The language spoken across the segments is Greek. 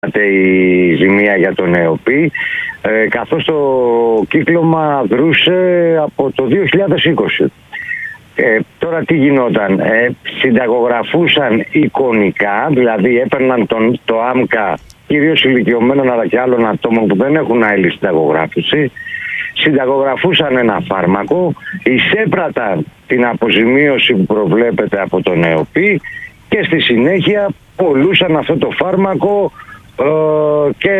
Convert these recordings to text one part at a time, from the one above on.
η ζημία για τον ΕΟΠΗ, καθώς το κύκλωμα δρούσε από το 2020. Τώρα τι γινόταν, συνταγογραφούσαν εικονικά, δηλαδή έπαιρναν το άμκα κυρίως ηλικιωμένων αλλά και άλλων ατόμων που δεν έχουν άειλη συνταγογράφηση, συνταγογραφούσαν ένα φάρμακο, εισέπραταν την αποζημίωση που προβλέπεται από τον ΕΟΠΗ και στη συνέχεια πολλούσαν αυτό το φάρμακο και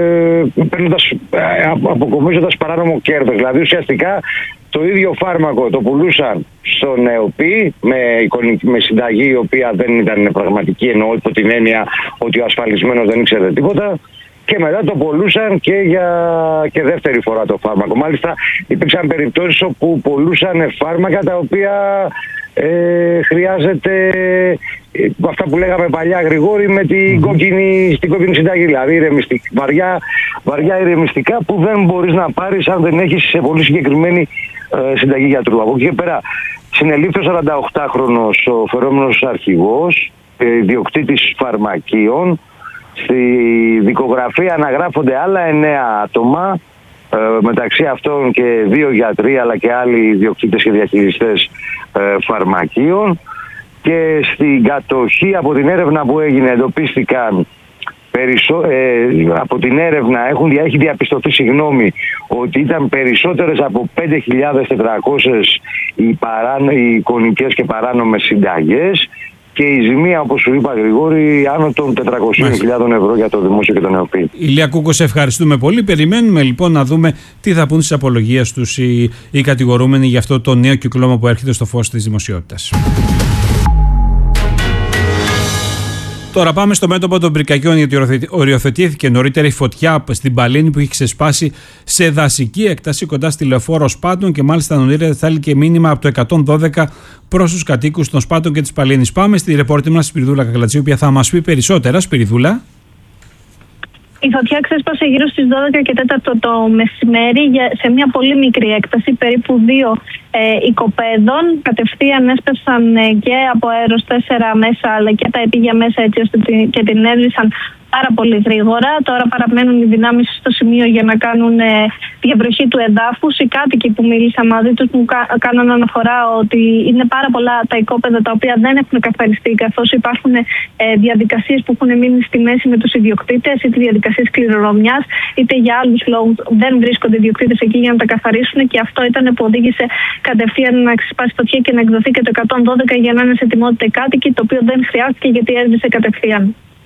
αποκομίζοντας παράνομο κέρδος. Δηλαδή ουσιαστικά το ίδιο φάρμακο το πουλούσαν στον ΕΟΠΗ με συνταγή η οποία δεν ήταν πραγματική, εννοώ υπό την έννοια ότι ο ασφαλισμένος δεν ήξερε τίποτα, και μετά το πουλούσαν και δεύτερη φορά το φάρμακο. Μάλιστα υπήρξαν περιπτώσεις όπου πουλούσαν φάρμακα τα οποία χρειάζεται, αυτά που λέγαμε παλιά, Γρηγόρη, με την κόκκινη συνταγή, δηλαδή βαριά ηρεμιστικά που δεν μπορείς να πάρεις αν δεν έχεις σε πολύ συγκεκριμένη συνταγή γιατρού. Από εκεί και πέρα συνελήφθη ο 48χρονος ο φερόμενος αρχηγός, ιδιοκτήτης φαρμακείων. Στη δικογραφία αναγράφονται άλλα 9 άτομα, μεταξύ αυτών και 2 γιατροί αλλά και άλλοι ιδιοκτήτες και διαχειριστές φαρμακείων, και στην κατοχή από την έρευνα που έγινε εντοπίστηκαν από την έρευνα έχει διαπιστωθεί ότι ήταν περισσότερες από 5.400 οι εικονικές και παράνομες συνταγές, και η ζημία, όπως σου είπα Γρηγόρη, άνω των 400.000 ευρώ για το δημόσιο και τον ΕΟΠΗ. Ηλία Κούκο, σε ευχαριστούμε πολύ. Περιμένουμε λοιπόν να δούμε τι θα πούν στις απολογίες τους οι κατηγορούμενοι για αυτό το νέο κυκλώμα που έρχεται στο φως της δημοσιότητας. Τώρα πάμε στο μέτωπο των πυρκαγιών, γιατί οριοθετήθηκε νωρίτερα η φωτιά στην Παλίνη που έχει ξεσπάσει σε δασική έκταση κοντά στη λεωφόρο Σπάτων, και μάλιστα νωρίτερα θα έλεγε και μήνυμα από το 112 προς τους κατοίκους των Σπάτων και της Παλίνης. Πάμε στη ρεπόρτερ μας Σπυριδούλα Κακλατζή, η οποία θα μας πει περισσότερα. Σπυριδούλα. Η φωτιά ξέσπασε γύρω στις 12 και 4 το μεσημέρι σε μια πολύ μικρή έκταση, περίπου 2 οικοπαίδων. Κατευθείαν έσπασαν και από αέρος 4 μέσα αλλά και τα επίγεια μέσα, έτσι ώστε και την έσβησαν πάρα πολύ γρήγορα. Τώρα παραμένουν οι δυνάμεις στο σημείο για να κάνουν διαβροχή του εδάφους. Οι κάτοικοι που μίλησα μαζί τους μου κάναν αναφορά ότι είναι πάρα πολλά τα οικόπεδα τα οποία δεν έχουν καθαριστεί, καθώς υπάρχουν διαδικασίες που έχουν μείνει στη μέση με τους ιδιοκτήτες, είτε διαδικασίες κληρονομιάς, είτε για άλλους λόγους δεν βρίσκονται ιδιοκτήτες εκεί για να τα καθαρίσουν, και αυτό ήταν που οδήγησε κατευθείαν να ξεσπάσει φωτιά και να εκδοθεί και το 112 για να είναι σε ετοιμότητα οι κάτοικοι, το οποίο δεν χρειάστηκε γιατί έσβησε κατευθείαν.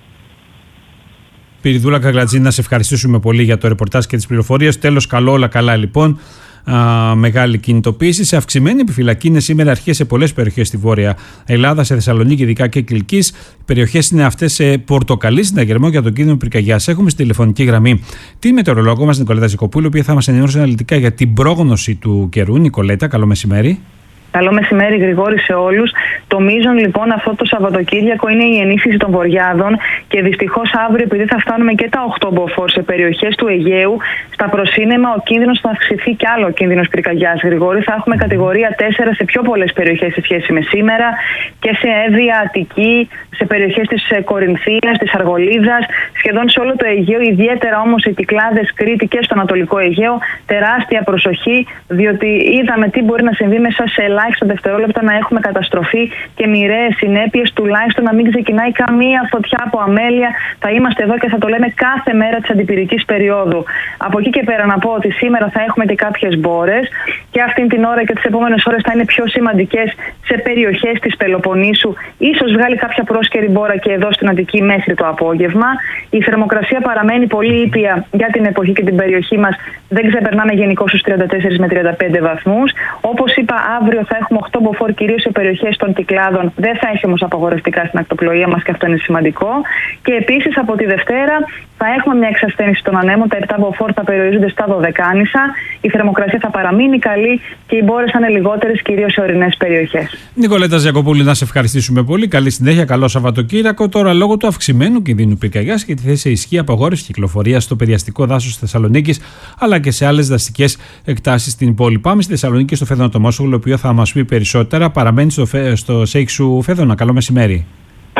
Σπυριδούλα Κακλατζή, να σε ευχαριστήσουμε πολύ για το ρεπορτάζ και τις πληροφορίες. Τέλος, όλα καλά λοιπόν. Μεγάλη κινητοποίηση. Σε αυξημένη επιφυλακή είναι σήμερα αρχές σε πολλές περιοχές στη Βόρεια Ελλάδα, σε Θεσσαλονίκη ειδικά και Κιλκής. Οι περιοχές είναι αυτές σε πορτοκαλί συναγερμό για τον κίνδυνο πυρκαγιάς. Έχουμε στη τηλεφωνική γραμμή τη μετεωρολόγο μας Νικολέτα Ζικοπούλου, η οποία θα μας ενημερώσει αναλυτικά για την πρόγνωση του καιρού. Νικολέτα, καλό μεσημέρι. Καλό μεσημέρι, Γρηγόρη, σε όλους. Το μείζον λοιπόν αυτό το Σαββατοκύριακο είναι η ενίσχυση των βορειάδων, και δυστυχώς αύριο, επειδή θα φτάνουμε και τα 8 μποφόρ σε περιοχές του Αιγαίου, στα προσύννεμα ο κίνδυνος θα αυξηθεί κι άλλο, ο κίνδυνος πυρκαγιάς. Γρηγόρη, θα έχουμε κατηγορία 4 σε πιο πολλές περιοχές σε σχέση με σήμερα, και σε Εύβοια, Αττική, σε περιοχές της Κορινθίας, της Αργολίδας, σχεδόν σε όλο το Αιγαίο, ιδιαίτερα όμως οι Κυκλάδες, Κρήτη και στο Ανατολικό Αιγαίο. Τεράστια προσοχή, διότι είδαμε τι μπορεί να συμβεί μέσα σε ελάχιστα δευτερόλεπτα, να έχουμε καταστροφή και μοιραίες συνέπειες, τουλάχιστον να μην ξεκινάει καμία φωτιά από αμέλεια. Θα είμαστε εδώ και θα το λέμε κάθε μέρα της αντιπυρικής περίοδου. Από εκεί και πέρα να πω ότι σήμερα θα έχουμε και κάποιες μπόρες, και αυτήν την ώρα και τις επόμενες ώρες θα είναι πιο σημαντικές σε περιοχές της Πελοποννήσου. Ίσως βγάλει κάποια πρόσκαιρη μπόρα και εδώ στην Αττική μέχρι το απόγευμα. Η θερμοκρασία παραμένει πολύ ήπια για την εποχή και την περιοχή μας. Δεν ξεπερνάμε γενικώς στους 34 με 35 βαθμούς. Όπως είπα, αύριο θα έχουμε 8 μποφόρ κυρίως σε περιοχές των Κυκλάδων. Δεν θα έχει όμως απαγορευτικά στην ακτοπλοεία μας, και αυτό είναι σημαντικό. Και επίσης από τη Δευτέρα θα έχουμε μια εξασθένιση των ανέμων. Τα 7 μποφόρ θα περιορίζονται στα Δωδεκάνησα. Η θερμοκρασία θα παραμείνει καλή και οι μπόρες θα είναι λιγότερες, κυρίως σε ορεινές περιοχές. Νικολέτα Ζιακοπούλη, να σε ευχαριστήσουμε πολύ. Καλή συνέχεια, καλό Σαββατοκύριακο. Τώρα, λόγω του αυξημένου κινδύνου πυρκαγιάς και τη θέση σε ισχύ απαγόρευση κυκλοφορίας στο περιαστικό δάσος Θεσσαλονίκης, αλλά και σε άλλες δασικές εκτάσεις στην πόλη. Πάμε στη Θεσσαλονίκη, στο Φέδωνο Τομόσογλου, ο οποίος θα μας πει περισσότερα. Παραμένει στο ΣΕΙΚ σου, Φέδωνα. Καλό μεσημέρι.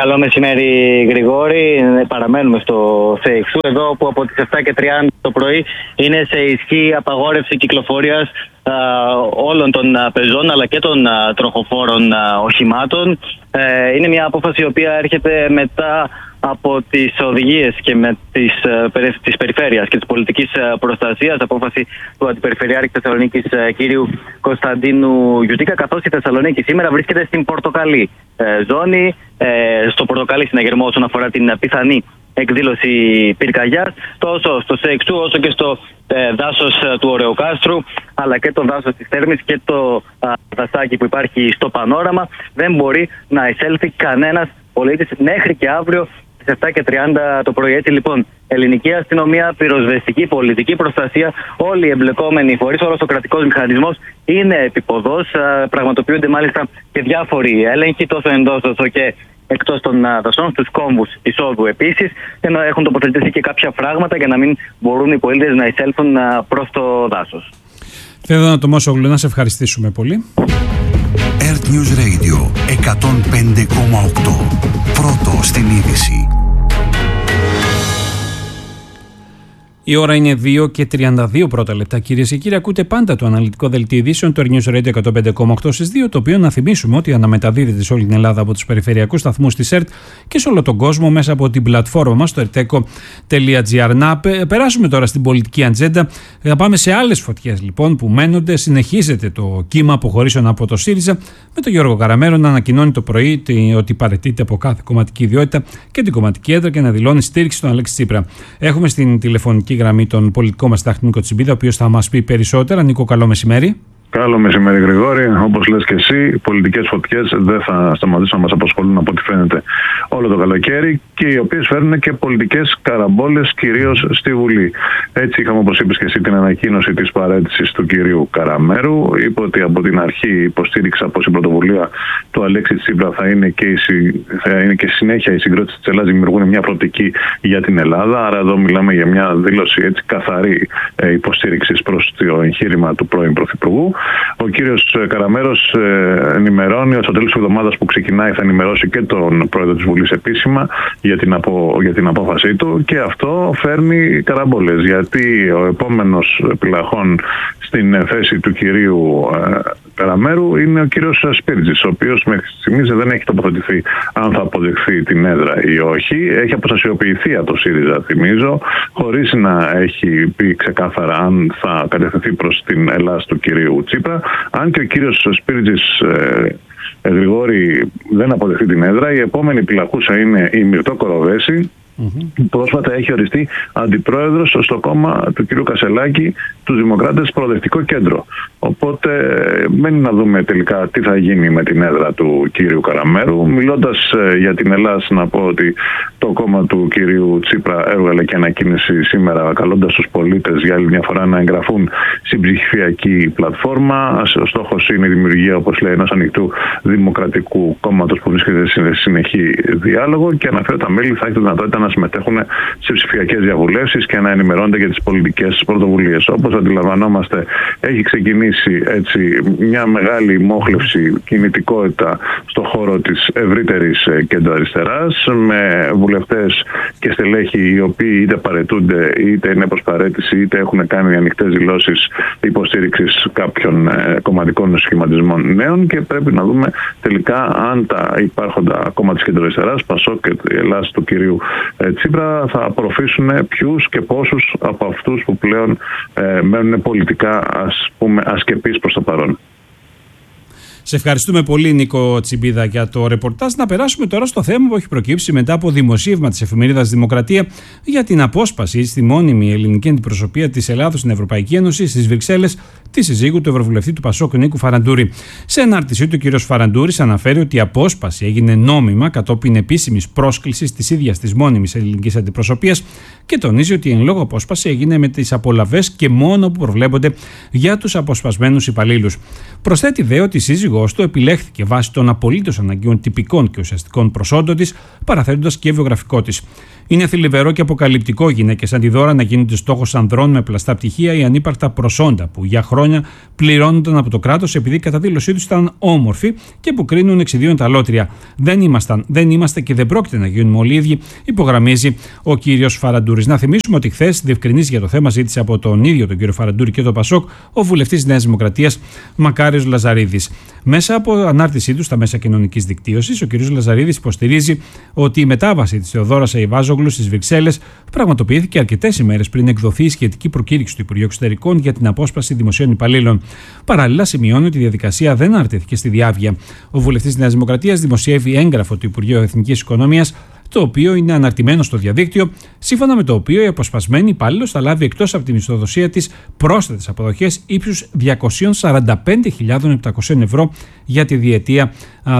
Καλό μεσημέρι, Γρηγόρη. Παραμένουμε στο ΣΕΙΧΣΟΥ, εδώ που από τις 7:30 το πρωί είναι σε ισχύ απαγόρευση κυκλοφορίας όλων των πεζών αλλά και των τροχοφόρων οχημάτων. Είναι μια απόφαση η οποία έρχεται μετά από τις οδηγίες και με της περιφέρειας και της πολιτικής προστασίας, απόφαση του Αντιπεριφερειάρχη Θεσσαλονίκης κύριου Κωνσταντίνου Γιουτίκα, καθώς η Θεσσαλονίκη σήμερα βρίσκεται στην πορτοκαλί ζώνη, στο πορτοκαλί συναγερμό όσον αφορά την πιθανή εκδήλωση πυρκαγιάς, τόσο στο ΣΕΙΧΣΟΥ όσο και στο δάσος του Ωρεοκάστρου, αλλά και το δάσος της Θέρμης και το δασάκι που υπάρχει στο Πανόραμα. Δεν μπορεί να εισέλθει κανένας πολίτης μέχρι και αύριο στις 7:30 το πρωί. Έτσι λοιπόν, ελληνική αστυνομία, πυροσβεστική, πολιτική προστασία, όλοι οι εμπλεκόμενοι φορείς, όλος ο κρατικός μηχανισμός είναι επίποδος. Πραγματοποιούνται μάλιστα και διάφοροι έλεγχοι τόσο εντός όσο και εκτός των δασών, στους κόμβους εισόδου επίσης, ενώ έχουν τοποθετηθεί και κάποια φράγματα για να μην μπορούν οι πολίτες να εισέλθουν προς το δάσος. Θέλω να να σε ευχαριστήσουμε πολύ. Earth News Radio 105,8. Πρώτο στην είδηση. Η ώρα είναι 2:32 πρώτα λεπτά. Κυρίες και κύριοι, ακούτε πάντα το αναλυτικό δελτίο ειδήσεων του Earth News Radio 105,8 στις 2, το οποίο να θυμίσουμε ότι αναμεταδίδεται σε όλη την Ελλάδα από τους περιφερειακούς σταθμούς της ΕΡΤ και σε όλο τον κόσμο μέσα από την πλατφόρμα μας, το erteco.gr. Να περάσουμε τώρα στην πολιτική ατζέντα. Θα πάμε σε άλλες φωτιές λοιπόν που μένονται. Συνεχίζεται το κύμα αποχωρήσεων από το ΣΥΡΙΖΑ, με τον Γιώργο Καραμέρο να ανακοινώνει το πρωί ότι παραιτείται από κάθε κομματική ιδιότητα και την κομματική έδρα και να δηλώνει στήριξη στον Αλέξη Τσίπρα. Έχουμε στην τηλεφωνική γραμμή τον πολιτικό μας τάχτη Νίκο Τσιμπίδα, ο οποίος θα μας πει περισσότερα. Νίκο, καλό μεσημέρι. Καλό μεσημέρι, Γρηγόρη. Όπως λες και εσύ, οι πολιτικές φωτιές δεν θα σταματήσουν να μας απασχολούν από ό,τι φαίνεται όλο το καλοκαίρι και οι οποίες φέρνουν και πολιτικές καραμπόλες, κυρίως στη Βουλή. Έτσι, είχαμε, όπως είπες και εσύ, την ανακοίνωση της παραίτησης του κυρίου Καραμέρου. Είπε ότι από την αρχή υποστήριξα πως η πρωτοβουλία του Αλέξη Τσίπρα θα είναι και συνέχεια η συγκρότηση της Ελλάδας, δημιουργούν μια προοπτική για την Ελλάδα. Άρα, εδώ μιλάμε για μια δήλωση έτσι καθαρή υποστήριξης προς το εγχείρημα του πρώην Πρωθυπουργού. Ο κύριος Καραμέρος ενημερώνει ότι στο τέλος της εβδομάδας που ξεκινάει θα ενημερώσει και τον πρόεδρο της Βουλής επίσημα για την απόφασή του, και αυτό φέρνει καραμπόλες, γιατί ο επόμενος επιλαχών στην θέση του κυρίου Καραμέρου είναι ο κύριος Σπίρτζης, ο οποίος μέχρι στιγμής δεν έχει τοποθετηθεί αν θα αποδεχθεί την έδρα ή όχι. Έχει αποστασιοποιηθεί από το ΣΥΡΙΖΑ, θυμίζω, χωρίς να έχει πει ξεκάθαρα αν θα κατευθυνθεί προς την Ελλάδα του κυρίου Τσίπρα. Αν και ο κύριος Σπίρτζης, Γρηγόρη, δεν αποδεχθεί την έδρα, η επόμενη επιλαχούσα είναι η Μυρτώ Κοροβέση. Πρόσφατα έχει οριστεί αντιπρόεδρος στο κόμμα του κ. Κασελάκη, τους Δημοκράτες Προοδευτικό Κέντρο. Οπότε μένει να δούμε τελικά τι θα γίνει με την έδρα του κ. Καραμέρου. Μιλώντας για την Ελλάδα, να πω ότι το κόμμα του κ. Τσίπρα έβγαλε και ανακοίνωση σήμερα καλώντας τους πολίτες για άλλη μια φορά να εγγραφούν στην ψηφιακή πλατφόρμα. Ο στόχος είναι η δημιουργία, όπως λέει, ενός ανοιχτού δημοκρατικού κόμματος που βρίσκεται σε συνεχή διάλογο, και αναφέρει τα μέλη θα έχει τη δυνατότητα να συμμετέχουν σε ψηφιακές διαβουλεύσεις και να ενημερώνονται για τις πολιτικές πρωτοβουλίες. Όπως αντιλαμβανόμαστε, έχει ξεκινήσει έτσι μια μεγάλη μόχλευση, κινητικότητα στον χώρο της ευρύτερης κεντροαριστεράς, με βουλευτές και στελέχη οι οποίοι είτε παραιτούνται, είτε είναι προς παραίτηση, είτε έχουν κάνει ανοιχτές δηλώσεις υποστήριξης κάποιων κομματικών σχηματισμών νέων, και πρέπει να δούμε τελικά αν τα υπάρχοντα κόμματα της κεντροαριστεράς, ΠΑΣΟΚ και η Ελλάδα του κυρίου Τσίπρα, θα απορροφήσουν ποιους και πόσους από αυτούς που πλέον μένουν πολιτικά, ας πούμε, ασκεπείς προς το παρόν. Σε ευχαριστούμε πολύ, Νίκο Τσιμπίδα, για το ρεπορτάζ. Να περάσουμε τώρα στο θέμα που έχει προκύψει μετά από δημοσίευμα της εφημερίδας Δημοκρατία για την απόσπαση στη μόνιμη ελληνική αντιπροσωπεία της Ελλάδος στην Ευρωπαϊκή Ένωση στις Βρυξέλλες τη συζύγου του Ευρωβουλευτή του ΠΑΣΟΚ Νίκου Φαραντούρη. Σε ανάρτησή του, ο κ. Φαραντούρης αναφέρει ότι η απόσπαση έγινε νόμιμα κατόπιν επίσημης πρόσκλησης της ίδιας της μόνιμης ελληνικής αντιπροσωπείας και τονίζει ότι εν λόγω απόσπαση έγινε με τις απολαβές και μόνο που προβλέπονται για τους αποσπασμένους υπαλλήλους. Προσθέτει δε ότι η σύζυγος σύζυγός του επιλέχθηκε βάσει των απολύτως αναγκαίων τυπικών και ουσιαστικών προσόντων της, παραθέτοντας και βιογραφικό της. Είναι θλιβερό και αποκαλυπτικό γυναίκες αντιδώρα να γίνονται στόχος ανδρών με πλαστά πτυχία ή ανύπαρκτα προσόντα που για χρόνια πληρώνονταν από το κράτος επειδή κατά δήλωσή τους ήταν όμορφοι και που κρίνουν εξιδίων τα αλότρια. Δεν είμαστε και δεν πρόκειται να γίνουμε όλοι ίδιοι, υπογραμμίζει ο κύριος Φαραντούρης. Να θυμίσουμε ότι χθες διευκρινήσεις για το θέμα ζήτησε από τον ίδιο τον κύριο Φαραντούρη και το Πασόκ ο βουλευτής της Νέας Δημοκρατίας Μακάριος Λαζαρίδης. Μέσα από ανάρτησή του στα μέσα κοινωνικής δικτύωσης, ο κύριος Λαζαρίδης υποστηρίζει ότι η μετάβαση της Θεοδόρας Αϊβάζογλου στις Βρυξέλλες πραγματοποιήθηκε αρκετές ημέρες πριν εκδοθεί η σχετική προκήρυξη του Υπουργείου Εξωτερικών για την απόσπαση δημοσίων υπαλλήλων. Παράλληλα, σημειώνει ότι η διαδικασία δεν αρτήθηκε στη διάβγεια. Ο βουλευτής της Νέας Δημοκρατίας δημοσιεύει έγγραφο του Υπουργείου Εθνικής Οικονομίας, το οποίο είναι αναρτημένο στο διαδίκτυο, σύμφωνα με το οποίο η αποσπασμένη υπάλληλος θα λάβει εκτός από τη μισθοδοσία της πρόσθετες αποδοχές ύψους 245.700 ευρώ για τη διετία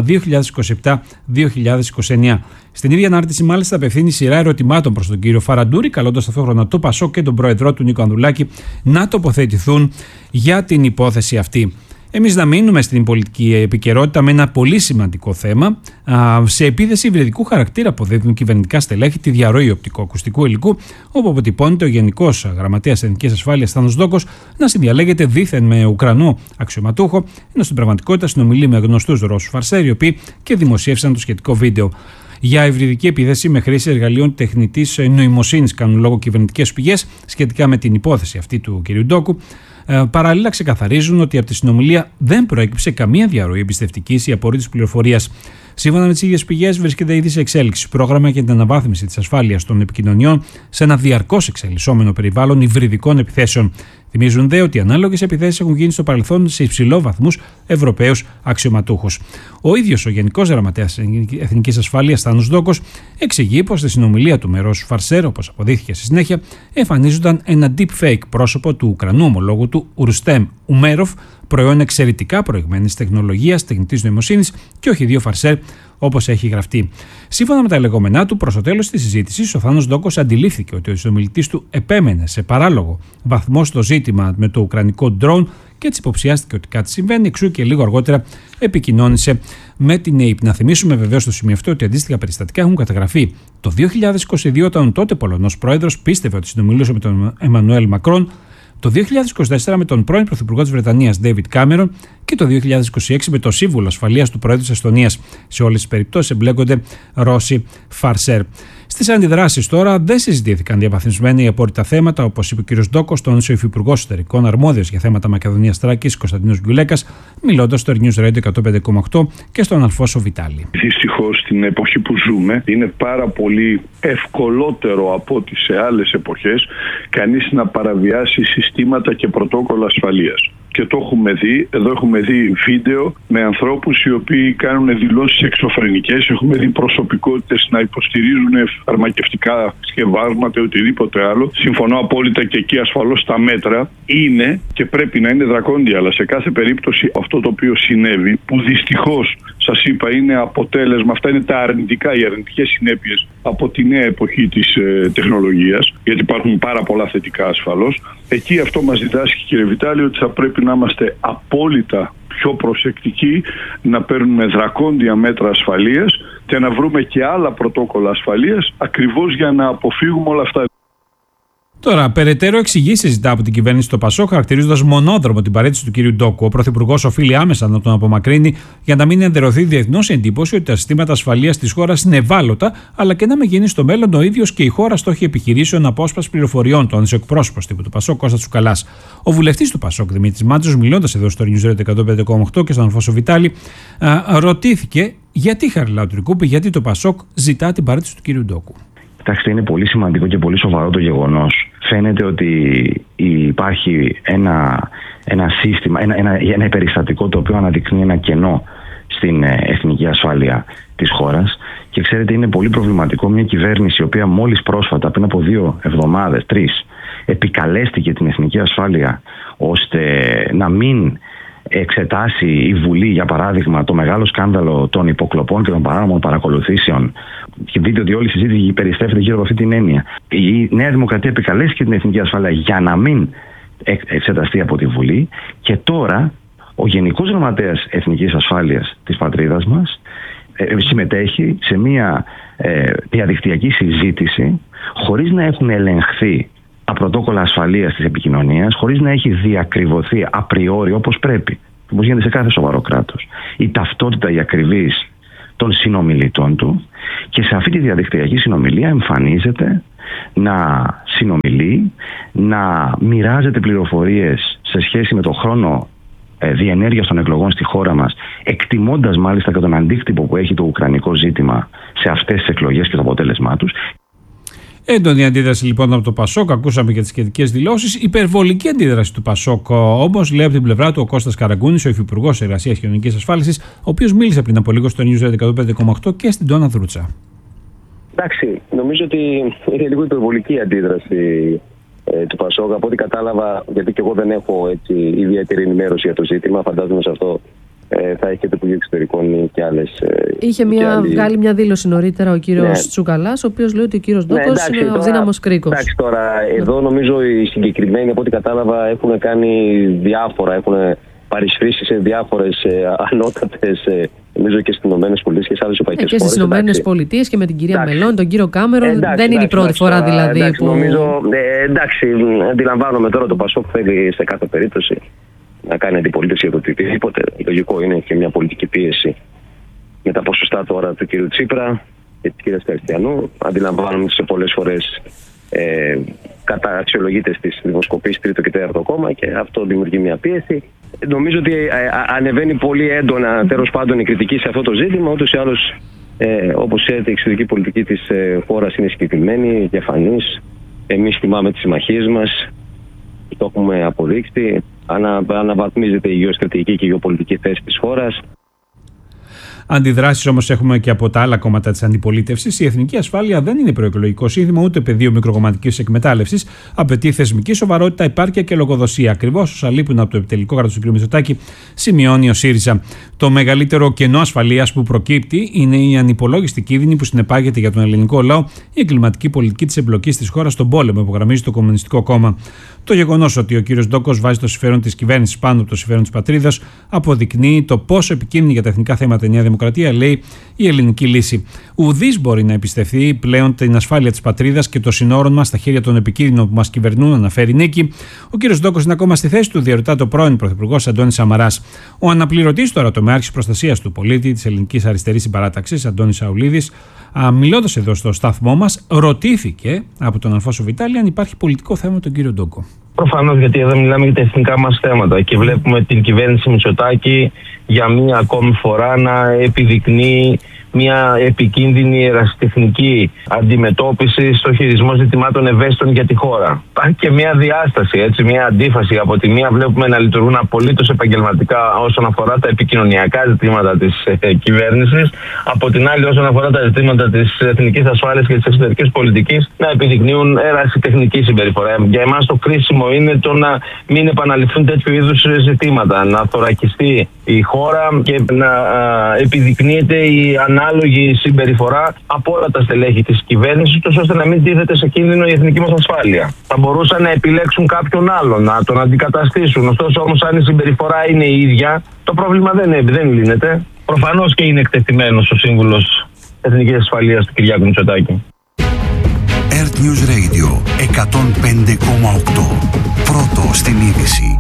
2027-2029. Στην ίδια ανάρτηση, μάλιστα, απευθύνει σειρά ερωτημάτων προς τον κύριο Φαραντούρη, καλώντας ταυτόχρονα το Πασόκ και τον πρόεδρό του Νίκο Ανδρουλάκη να τοποθετηθούν για την υπόθεση αυτή. Εμείς να μείνουμε στην πολιτική επικαιρότητα με ένα πολύ σημαντικό θέμα. Σε επίθεση υβριδικού χαρακτήρα αποδίδουν κυβερνητικά στελέχη τη διαρροή οπτικοακουστικού υλικού, όπου αποτυπώνεται ο Γενικός Γραμματέας Εθνικής Ασφάλειας Θάνος Ντόκος να συνδιαλέγεται δήθεν με Ουκρανό αξιωματούχο, ενώ στην πραγματικότητα συνομιλεί με γνωστούς Ρώσους φαρσέρ, οι οποίοι και δημοσίευσαν το σχετικό βίντεο. Για υβριδική επίθεση με χρήση εργαλείων τεχνητής νοημοσύνης, κάνουν λόγο κυβερνητικές πηγές σχετικά με την υπόθεση αυτή του κ. Ντόκου. Παράλληλα, ξεκαθαρίζουν ότι από τη συνομιλία δεν προέκυψε καμία διαρροή εμπιστευτικής ή απορρίτης πληροφορίας. Σύμφωνα με τις ίδιες πηγές, βρίσκεται ήδη σε εξέλιξη πρόγραμμα για την αναβάθμιση της ασφάλειας των επικοινωνιών σε ένα διαρκώς εξελισσόμενο περιβάλλον υβριδικών επιθέσεων. Θυμίζουν δε ότι ανάλογες επιθέσεις έχουν γίνει στο παρελθόν σε υψηλόβαθμους Ευρωπαίους αξιωματούχους. Ο ίδιος ο Γενικός Γραμματέας Εθνικής Ασφάλειας Θάνος Ντόκος εξηγεί πως στη συνομιλία του με Ρώσους φαρσέρ, όπως αποδείχθηκε στη συνέχεια, εμφανίζονταν ένα deepfake πρόσωπο του Ουκρανού ομολόγου του Ουρστέμ Ουμέροφ, προϊόν εξαιρετικά προηγμένης τεχνολογίας, τεχνητής νοημοσύνης και όχι δύο φαρσέρ, όπως έχει γραφτεί. Σύμφωνα με τα λεγόμενά του, προς το τέλος της συζήτησης, ο Θάνος Ντόκος αντιλήφθηκε ότι ο συνομιλητής του επέμενε σε παράλογο βαθμό στο ζήτημα με το ουκρανικό drone και έτσι υποψιάστηκε ότι κάτι συμβαίνει, εξού και λίγο αργότερα επικοινώνησε με την ΑΕΠ. Να θυμίσουμε βεβαίως στο σημείο αυτό ότι αντίστοιχα περιστατικά έχουν καταγραφεί το 2022, όταν ο τότε Πολωνός πρόεδρος πίστευε ότι συνομιλούσε με τον Εμμανουέλ Μακρόν, το 2024 με τον πρώην Πρωθυπουργό της Βρετανίας David Cameron και το 2026 με τον σύμβουλο ασφαλείας του Προέδρου της Εστονίας. Σε όλες τις περιπτώσεις εμπλέκονται Ρώσοι φαρσέρ. Στις αντιδράσεις τώρα δεν συζητήθηκαν διαβαθμισμένα οι απόρριτα θέματα, όπως είπε ο κ. Ντόκος, τόνισε ο Υφυπουργός Εσωτερικών αρμόδιος για θέματα Μακεδονίας Θράκης Κωνσταντίνος Γκιουλέκας, μιλώντας στο News Radio 105,8 και στον Αλφόσο Βιτάλη. Δυστυχώς στην εποχή που ζούμε είναι πάρα πολύ ευκολότερο από ό,τι σε άλλες εποχές κανείς να παραβιάσει συστήματα και πρωτόκολλα ασφαλείας. Και το έχουμε δει, εδώ έχουμε δει βίντεο με ανθρώπους οι οποίοι κάνουν δηλώσεις εξωφρενικές, έχουμε δει προσωπικότητες να υποστηρίζουν φαρμακευτικά σκευάσματα ή οτιδήποτε άλλο. Συμφωνώ απόλυτα και εκεί ασφαλώς τα μέτρα είναι και πρέπει να είναι δρακόντια, αλλά σε κάθε περίπτωση αυτό το οποίο συνέβη, που δυστυχώς σας είπα είναι αποτέλεσμα, αυτά είναι τα αρνητικά, οι αρνητικές συνέπειες από τη νέα εποχή της τεχνολογίας, γιατί υπάρχουν πάρα πολλά θετικά ασφαλώς. Εκεί αυτό μας διδάσκει, κύριε Βιτάλη, ότι θα πρέπει να είμαστε απόλυτα πιο προσεκτικοί, να παίρνουμε δρακόντια μέτρα ασφαλείας και να βρούμε και άλλα πρωτόκολλα ασφαλείας ακριβώς για να αποφύγουμε όλα αυτά. Τώρα, περαιτέρω εξηγήσεις ζητά από την κυβέρνηση το Πασόκ, χαρακτηρίζοντας μονόδρομο την παρέτηση του κ. Ντόκου. Ο Πρωθυπουργός οφείλει άμεσα να τον απομακρύνει για να μην ενδερωθεί διεθνώς η εντύπωση ότι τα συστήματα ασφαλείας της χώρας είναι ευάλωτα, αλλά και να μην γίνει στο μέλλον ο ίδιος και η χώρα στόχοι επιχειρήσεων απόσπασης πληροφοριών, τόνισε ο εκπρόσωπος τύπου του Πασόκ Κώστας Τσουκαλάς. Ο βουλευτής του Πασόκ Δημήτρης Μάντζος, μιλώντας εδώ στο News Radio 105,8 και στον Αλφόσο Βιτάλη, ρωτήθηκε γιατί Χαριλάου Τρικούπη, γιατί το Πασόκ ζητά την παρέτηση του κ. Ντόκου. Κοιτάξτε, είναι πολύ σημαντικό και πολύ σοβαρό το γεγονός. Φαίνεται ότι υπάρχει ένα σύστημα, ένα περιστατικό το οποίο αναδεικνύει ένα κενό στην εθνική ασφάλεια της χώρας. Και ξέρετε, είναι πολύ προβληματικό μια κυβέρνηση η οποία μόλις πρόσφατα, πριν από 2 εβδομάδες, 3, επικαλέστηκε την εθνική ασφάλεια ώστε να μην εξετάσει η Βουλή, για παράδειγμα, το μεγάλο σκάνδαλο των υποκλοπών και των παράνομων παρακολουθήσεων. Και δείτε ότι όλη η συζήτηση περιστρέφεται γύρω από αυτή την έννοια. Η Νέα Δημοκρατία επικαλέστηκε την εθνική ασφάλεια για να μην εξεταστεί από τη Βουλή, και τώρα ο Γενικός Γραμματέας Εθνικής Ασφάλειας της πατρίδας μας συμμετέχει σε μια διαδικτυακή συζήτηση χωρίς να έχουν ελεγχθεί τα πρωτόκολλα ασφαλείας της επικοινωνίας, χωρίς να έχει διακριβωθεί απριόρι όπως πρέπει, όπως γίνεται σε κάθε σοβαρό κράτος, η ταυτότητα, η ακριβής των συνομιλητών του, και σε αυτή τη διαδικτυακή συνομιλία εμφανίζεται να συνομιλεί, να μοιράζεται πληροφορίες σε σχέση με το χρόνο διενέργειας των εκλογών στη χώρα μας, εκτιμώντας μάλιστα και τον αντίκτυπο που έχει το ουκρανικό ζήτημα σε αυτές τις εκλογές και το αποτέλεσμά τους. Έντονη αντίδραση λοιπόν από το Πασόκ, ακούσαμε και τις σχετικές δηλώσεις. Υπερβολική αντίδραση του Πασόκ όμως, λέει από την πλευρά του ο Κώστας Καραγκούνης, ο Υφυπουργός Εργασίας και Κοινωνικής Ασφάλισης, ο οποίος μίλησε πριν από λίγο στο News 105,8 και στην Τόνα Δρούτσα. Εντάξει, νομίζω ότι είναι λίγο υπερβολική αντίδραση του Πασόκ. Από ό,τι κατάλαβα, γιατί και εγώ δεν έχω έτσι ιδιαίτερη ενημέρωση για το ζήτημα, φαντάζομαι σε αυτό θα έχει και το Υπουργείο Εξωτερικών και άλλες. Είχε βγάλει μια δήλωση νωρίτερα ο κύριος Τσουκαλάς, ο οποίος λέει ότι ο κύριος Ντόκος είναι ο δύναμος κρίκος. Εντάξει, τώρα εδώ νομίζω οι συγκεκριμένοι, από ό,τι κατάλαβα, έχουν κάνει διάφορα, έχουν παρισφρήσει σε διάφορες ανώτατες, νομίζω και στις ΗΠΑ και σε άλλες ευρωπαϊκές χώρες. Και στις ΗΠΑ και με την κυρία Μελώνη, τον κύριο Κάμερον. Δεν είναι η πρώτη φορά δηλαδή. Εντάξει, νομίζω, αντιλαμβάνομαι τώρα το Πασόκ θέλει σε κάθε περίπτωση να κάνει αντιπολίτευση για το οτιδήποτε. Λογικό είναι και μια πολιτική πίεση με τα ποσοστά τώρα του κ. Τσίπρα και της κ. Καριστιανού. Αντιλαμβάνομαι ότι σε πολλές φορές αξιολογείται στις δημοσκοπήσεις τρίτο και τέταρτο κόμμα και αυτό δημιουργεί μια πίεση. Νομίζω ότι ανεβαίνει πολύ έντονα τέλος πάντων η κριτική σε αυτό το ζήτημα. Ούτως ή άλλως, όπως ξέρετε, η εξωτερική πολιτική της χώρας είναι συγκεκριμένη, διαφανής. Εμείς τιμάμε τις συμμαχίες μας, το έχουμε αποδείξει. Αναβαθμίζεται η γεωστρατηγική και η γεωπολιτική θέση της χώρας. Αντιδράσεις όμως έχουμε και από τα άλλα κόμματα της αντιπολίτευσης. Η εθνική ασφάλεια δεν είναι προεκλογικό σύνθημα ούτε πεδίο μικροκομματικής εκμετάλλευσης. Απαιτεί θεσμική σοβαρότητα, επάρκεια και λογοδοσία. Ακριβώς όσα λείπουν από το επιτελικό κράτος του κ. Μητσοτάκη, σημειώνει ο ΣΥΡΙΖΑ. Το μεγαλύτερο κενό ασφαλείας που προκύπτει είναι η ανυπολόγιστη κίνδυνη που συνεπάγεται για τον ελληνικό λαό η εγκληματική πολιτική της εμπλοκής της χώρας στον πόλεμο, υπογραμμίζει το Κομμουνιστικό Κόμμα. Το γεγονός ότι ο κ. Ντόκος βάζει το συμφέρον της κυβέρνησης πάνω από το συμφέρον της πατρίδας αποδεικνύει το πόσο επικίνδυνη για τα εθνικά θέματα η Νέα Δημοκρατία, λέει η ελληνική λύση. Ουδής μπορεί να εμπιστευτεί πλέον την ασφάλεια της πατρίδας και των συνόρων μας στα χέρια των επικίνδυνων που μας κυβερνούν, αναφέρει Νίκη. Ο κ. Ντόκος είναι ακόμα στη θέση του, διαρωτά το πρώην Πρωθυπουργός Αντώνης Σαμαράς. Ο αναπληρωτής τώρα τομεάρχης προστασίας του πολίτη της Ελληνικής Αριστερής Συμπαράταξης, Αντώνης Σαουλίδης, μιλώντας εδώ στο σταθμό μας, ρωτήθηκε από τον Αλφόσο Βιτάλη αν υπάρχει πολιτικό θέμα με τον κύριο Ντόκο. Προφανώς, γιατί εδώ μιλάμε για τα εθνικά μας θέματα και βλέπουμε την κυβέρνηση Μητσοτάκη για μία ακόμη φορά να επιδεικνύει μια επικίνδυνη ερασιτεχνική αντιμετώπιση στο χειρισμό ζητημάτων ευαίσθητων για τη χώρα. Υπάρχει και μια διάσταση, έτσι, μια αντίφαση. Από τη μία βλέπουμε να λειτουργούν απολύτως επαγγελματικά όσον αφορά τα επικοινωνιακά ζητήματα της κυβέρνησης. Από την άλλη, όσον αφορά τα ζητήματα της εθνικής ασφάλειας και της εξωτερικής πολιτικής, να επιδεικνύουν ερασιτεχνική συμπεριφορά. Για εμάς το κρίσιμο είναι το να μην επαναληφθούν τέτοιου είδους ζητήματα. Να θωρακιστεί η χώρα και να επιδεικνύεται η ανάλογη συμπεριφορά από όλα τα στελέχη της κυβέρνησης, ώστε να μην τίθεται σε κίνδυνο η εθνική μας ασφάλεια. Θα μπορούσαν να επιλέξουν κάποιον άλλον, να τον αντικαταστήσουν. Ωστόσο, όμως, αν η συμπεριφορά είναι η ίδια, το πρόβλημα δεν λύνεται. Προφανώς και είναι εκτεθειμένος ο Σύμβουλος Εθνικής Ασφαλείας του Κυριάκου Μητσοτάκη. Earth News Radio 105,8. Πρώτο στην είδηση.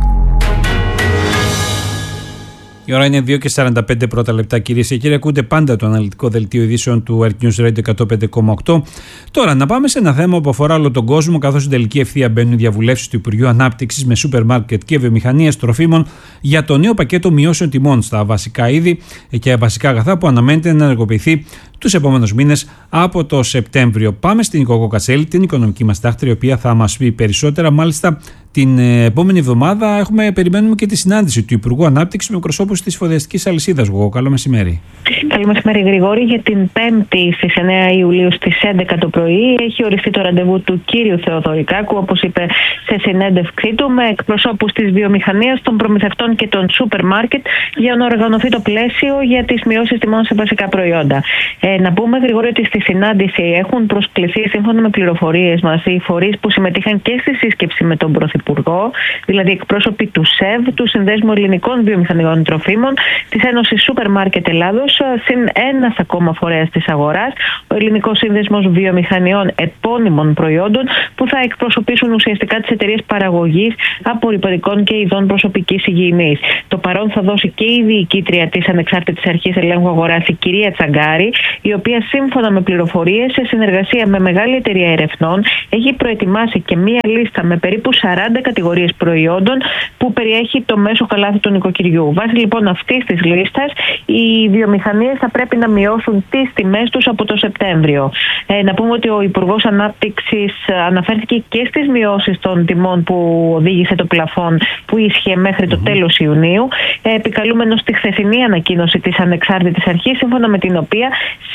Η ώρα είναι 2:45 πρώτα λεπτά, κυρίες και κύριοι. Ακούτε πάντα το αναλυτικό δελτίο ειδήσεων του Earth News Radio 105,8. Τώρα, να πάμε σε ένα θέμα που αφορά όλο τον κόσμο, καθώς στην τελική ευθεία μπαίνουν οι διαβουλεύσεις του Υπουργείου Ανάπτυξης με σούπερ μάρκετ και βιομηχανίες τροφίμων για το νέο πακέτο μειώσεων τιμών στα βασικά είδη και βασικά αγαθά που αναμένεται να ενεργοποιηθεί τους επόμενους μήνες από το Σεπτέμβριο. Πάμε στην Κοκό Κατσέλη, την οικονομική μας τάχτρια, η οποία θα μας πει περισσότερα. Μάλιστα, την επόμενη εβδομάδα περιμένουμε και τη συνάντηση του Υπουργού Ανάπτυξης με εκπροσώπους της εφοδιαστικής αλυσίδας. Καλό μεσημέρι. Καλό μεσημέρι, Γρηγόρη. Για την 5η στις 9 Ιουλίου στις 11 το πρωί έχει οριστεί το ραντεβού του κύριου Θεοδωρικάκου, όπως είπε σε συνέντευξή του, με εκπροσώπους της βιομηχανίας, των προμηθευτών και των σούπερ μάρκετ για να οργανωθεί το πλαίσιο για τις μειώσεις τιμών σε βασικά προϊόντα. Να πούμε, Γρηγόρη, ότι στη συνάντηση έχουν προσκληθεί, σύμφωνα με πληροφορίες μας, οι φορείς που συμμετείχαν και στη σύσκεψη με τον Πρωθυπουργό Υπουργό, δηλαδή εκπρόσωποι του ΣΕΒ, του Συνδέσμου Ελληνικών Βιομηχανιών Τροφίμων, της Ένωσης Σούπερ Μάρκετ Ελλάδος, συν ένας ακόμα φορέας της αγοράς, ο Ελληνικός Σύνδεσμος Βιομηχανιών Επώνυμων Προϊόντων, που θα εκπροσωπήσουν ουσιαστικά τις εταιρείες παραγωγής απορρυπαντικών και ειδών προσωπικής υγιεινής. Το παρόν θα δώσει και η διοικήτρια της Ανεξάρτητης Αρχής Ελέγχου Αγοράς, η κυρία Τσαγκάρη, η οποία σύμφωνα με πληροφορίες, σε συνεργασία με μεγάλη εταιρεία ερευνών, έχει προετοιμάσει και μία λίστα με περίπου 40 κατηγορίες προϊόντων που περιέχει το μέσο καλάθι του νοικοκυριού. Βάσει λοιπόν αυτής της λίστας, οι βιομηχανίες θα πρέπει να μειώσουν τις τιμές τους από το Σεπτέμβριο. Να πούμε ότι ο Υπουργός Ανάπτυξης αναφέρθηκε και στις μειώσεις των τιμών που οδήγησε το πλαφόν που ίσχυε μέχρι το τέλος Ιουνίου, επικαλούμενος στη χθεσινή ανακοίνωση της Ανεξάρτητης Αρχής, σύμφωνα με την οποία σε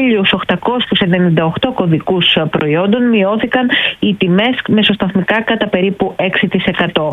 1.898 κωδικούς προϊόντων μειώθηκαν οι τιμές μεσοσταθμικά κατά περίπου 6%.